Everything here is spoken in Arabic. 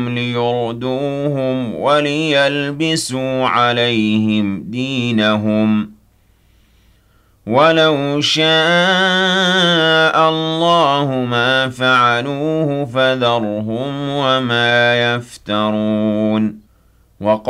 ليردوهم وليلبسوا عليهم دينهم ولو شاء الله ما فعلوه فذرهم وما يفترون